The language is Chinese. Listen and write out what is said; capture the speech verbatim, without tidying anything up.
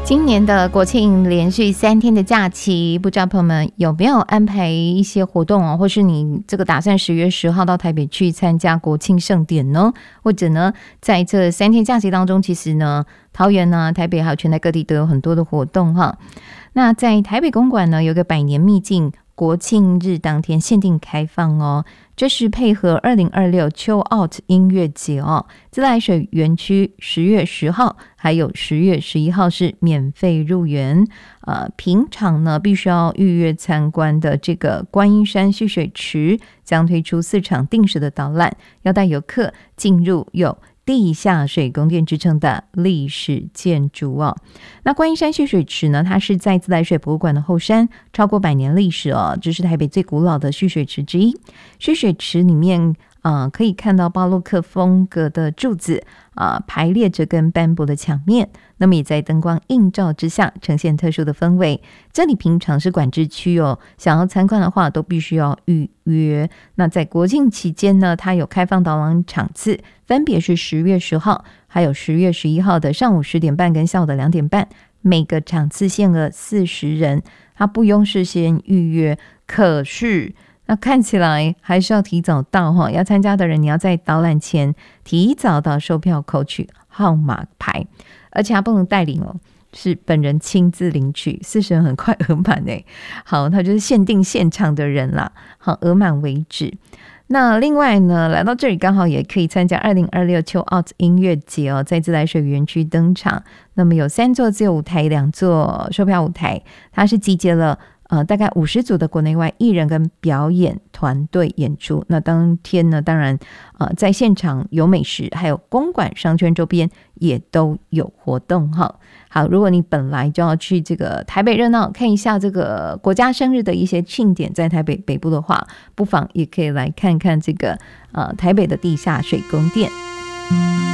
今年的国庆连续三天的假期，不知道朋友们有没有安排一些活动哦，或是你这个打算十月十号到台北去参加国庆盛典呢？或者呢，在这三天假期当中，其实呢，桃园啊、台北还有全台各地都有很多的活动哈。那在台北公馆呢，有个百年秘境国庆日当天限定开放哦，这是配合二零二六秋奥音乐节哦。自来水园区十月十号还有十月十一号是免费入园，呃，平常呢必须要预约参观的这个观音山蓄水池将推出四场定时的导览，要带游客进入有地下水宫殿之称的历史建筑哦。那观音山蓄水池呢，它是在自来水博物馆的后山，超过百年历史哦，这是台北最古老的蓄水池之一。蓄水池里面呃，可以看到巴洛克风格的柱子啊、呃，排列着跟斑驳的墙面，那么也在灯光映照之下呈现特殊的氛围。这里平常是管制区哦，想要参观的话都必须要预约。那在国庆期间呢，它有开放导览场次，分别是十月十号还有十月十一号的上午十点半跟下午的两点半，每个场次限额四十人，它不用事先预约，可是那看起来还是要提早到哈，要参加的人你要在导览前提早到售票口取号码牌，而且还不能带领哦，是本人亲自领取，四十人很快额满哎。好，它就是限定现场的人啦，好，额满为止。那另外呢，来到这里刚好也可以参加二零二六秋奥音乐节哦，在自来水园区登场。那么有三座自由舞台，两座售票舞台，它是集结了呃，大概五十组的国内外艺人跟表演团队演出。那当天呢，当然呃，在现场有美食，还有公馆商圈周边也都有活动哈。好，如果你本来就要去这个台北热闹看一下这个国家生日的一些庆典，在台北北部的话，不妨也可以来看看这个呃台北的地下水宫殿。